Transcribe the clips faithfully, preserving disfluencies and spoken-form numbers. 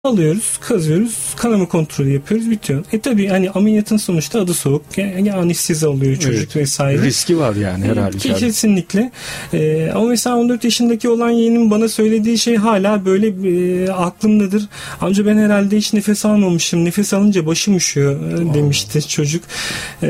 alıyoruz, kazıyoruz, kanama kontrolü yapıyoruz, bitiyor. E tabii hani ameliyatın sonuçta adı soğuk, yani anestezi alıyor çocuk evet, vesaire. Riski var yani her halükarda. Kesinlikle. E, ama mesela on dört yaşındaki olan yeğenim bana söylediği şey hala böyle e, aklımdadır. Amca ben herhalde hiç nefes almamışım. Nefes alınca başım üşüyor e, demişti çocuk. E,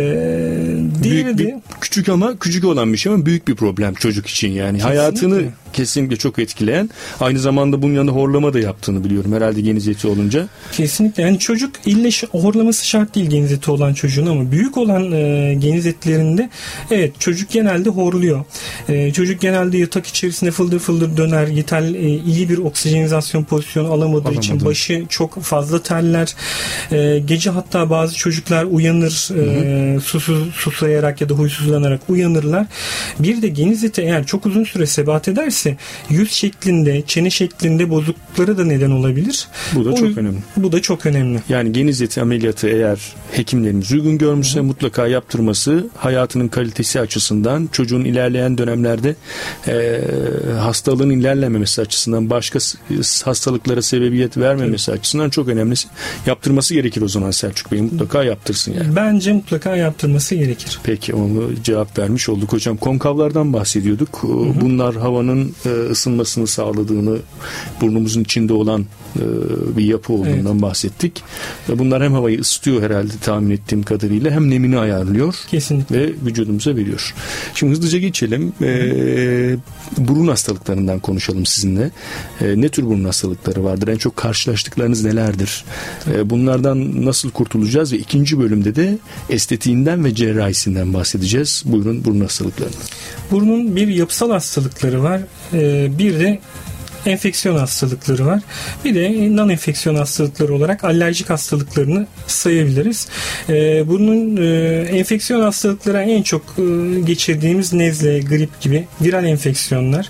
büyük bir, de, küçük ama küçük olan bir şey ama büyük bir problem çocuk için yani. Kesinlikle. Hayatını kesinlikle çok etkileyen, aynı zamanda bunun yanında horlama da yaptığını biliyorum herhalde genizeti olunca. Kesinlikle. Yani çocuk ille horlaması şart değil genizeti olan çocuğun, ama büyük olan e, genizetlerinde evet çocuk genelde horluyor. E, çocuk genelde yatak içerisinde fıldır fıldır döner. Yeterli e, iyi bir oksijenizasyon pozisyonu alamadığı Alamadım. için başı çok fazla terler. E, gece hatta bazı çocuklar uyanır e, susuz, susayarak ya da huysuzlanarak uyanırlar. Bir de genizeti eğer çok uzun süre sebat ederse yüz şeklinde, çene şeklinde bozukluklara da neden olabilir. Bu da o, çok önemli. Bu da çok önemli. Yani genizeti ameliyatı eğer hekimlerimiz uygun görmüşse Hı-hı. mutlaka yaptırması, hayatının kalitesi açısından, çocuğun ilerleyen dönemlerde e, hastalığın ilerlememesi açısından, başka hastalıklara sebebiyet vermemesi Hı-hı. açısından çok önemli. Yaptırması gerekir o zaman Selçuk Bey. Mutlaka yaptırsın yani. Bence mutlaka yaptırması gerekir. Peki, onu cevap vermiş olduk hocam. Konkavlardan bahsediyorduk. Hı-hı. Bunlar havanın e, ısınmasını sağladığını, burnumuzun içinde olan e, bir yapı olduğundan evet. bahsettik. Bunlar hem havayı ısıtıyor herhalde tahmin ettiğim kadarıyla, hem nemini ayarlıyor. Kesinlikle. Ve vücudumuza veriyor. Şimdi hızlıca geçelim. Ee, burun hastalıklarından konuşalım sizinle. Ee, ne tür burun hastalıkları vardır? En çok karşılaştıklarınız nelerdir? Ee, bunlardan nasıl kurtulacağız? Ve ikinci bölümde de estetiğinden ve cerrahisinden bahsedeceğiz. Buyurun, burun hastalıklarından. Burnun bir yapısal hastalıkları var. Ee, bir de enfeksiyon hastalıkları var. Bir de non-enfeksiyon hastalıkları olarak alerjik hastalıklarını sayabiliriz. Ee, bunun e, enfeksiyon hastalıkları en çok e, geçirdiğimiz nezle, grip gibi viral enfeksiyonlar.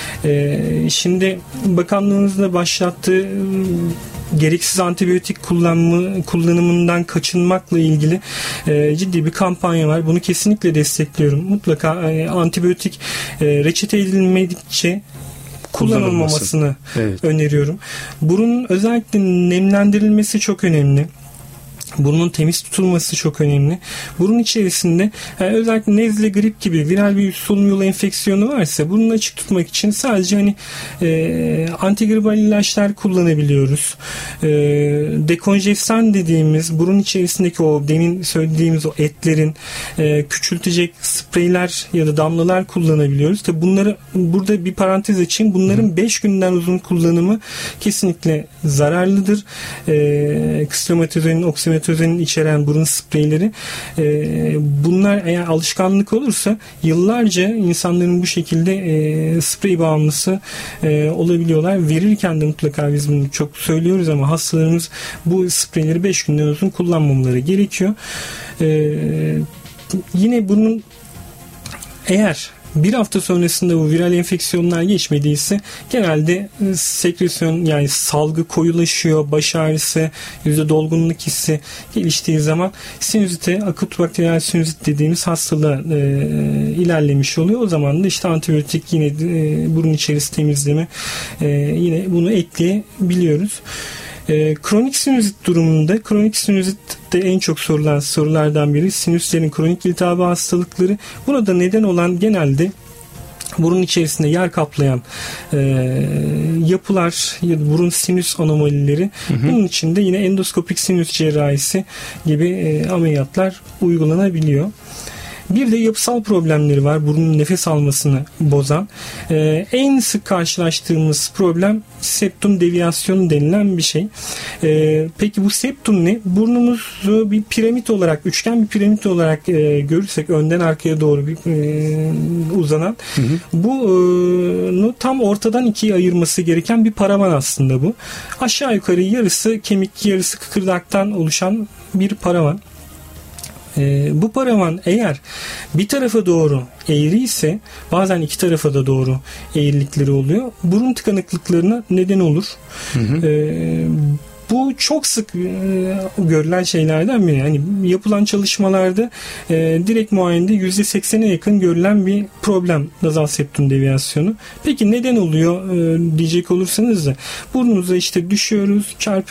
E, şimdi bakanlığımızda başlattığı e, gereksiz antibiyotik kullanımı, kullanımından kaçınmakla ilgili e, ciddi bir kampanya var. Bunu kesinlikle destekliyorum. Mutlaka e, antibiyotik e, reçete edilmedikçe kullanılmamasını evet. öneriyorum. Burunun özellikle nemlendirilmesi çok önemli. Burnun temiz tutulması çok önemli. Burun içerisinde yani özellikle nezle, grip gibi viral bir üst solunum yolu enfeksiyonu varsa burnunu açık tutmak için sadece hani e, antigribal ilaçlar kullanabiliyoruz. E, dekonjestan dediğimiz burun içerisindeki o demin söylediğimiz o etlerin e, küçültecek spreyler ya da damlalar kullanabiliyoruz. Tabi bunları burada bir parantez açayım. Bunların beş günden uzun kullanımı kesinlikle zararlıdır. E, Kıstromatozolin, oksimetozolin içeren burun spreyleri e, bunlar eğer alışkanlık olursa yıllarca insanların bu şekilde e, sprey bağımlısı e, olabiliyorlar. Verirken de mutlaka biz bunu çok söylüyoruz ama hastalarımız bu spreyleri beş günden uzun kullanmamaları gerekiyor. E, yine bunun eğer bir hafta sonrasında bu viral enfeksiyonlar geçmediyse genelde sekresyon yani salgı koyulaşıyor, baş ağrısı, yüzde dolgunluk hissi geliştiği zaman sinüzite, akut bakteriyel sinüzit dediğimiz hastalığa e, ilerlemiş oluyor. O zaman da işte antibiyotik yine e, burun içerisi temizleme e, yine bunu ekleyebiliyoruz. E, kronik sinüzit durumunda, kronik sinüzit de en çok sorulan sorulardan biri sinüslerin kronik iltihabı hastalıkları. Buna da neden olan genelde burun içerisinde yer kaplayan e, yapılar ya da burun sinüs anomalileri. Hı hı. Bunun içinde yine endoskopik sinüs cerrahisi gibi e, ameliyatlar uygulanabiliyor. Bir de yapısal problemleri var. Burnun nefes almasını bozan. Ee, en sık karşılaştığımız problem septum deviasyonu denilen bir şey. Ee, peki bu septum ne? Burnumuzu bir piramit olarak, üçgen bir piramit olarak e, görürsek önden arkaya doğru bir e, uzanan hı hı. bunu e, tam ortadan ikiye ayırması gereken bir paravan aslında bu. Aşağı yukarı yarısı kemik, yarısı kıkırdaktan oluşan bir paravan. Ee, bu paravan eğer bir tarafa doğru eğri ise bazen iki tarafa da doğru eğrilikleri oluyor. Burun tıkanıklıklarına neden olur. Hı hı. Ee, Bu çok sık e, görülen şeylerden biri. Yani yapılan çalışmalarda e, direkt muayenede yüzde seksene yakın görülen bir problem nazal septum deviasyonu. Peki neden oluyor e, diyecek olursanız da burnunuza işte düşüyoruz, çarpıyoruz.